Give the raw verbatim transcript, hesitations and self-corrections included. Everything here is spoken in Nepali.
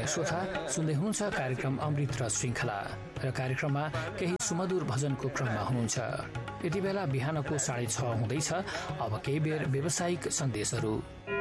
श्रोता, सुन्दै हुनुहुन्छ कार्यक्रम अमृत र श्रृङ्खला र कार्यक्रममा केही सुमधुर भजनको क्रममा हुनुहुन्छ। यति बेला बिहानको साढे छ हुँदैछ। अब केही बेर व्यावसायिक सन्देशहरू।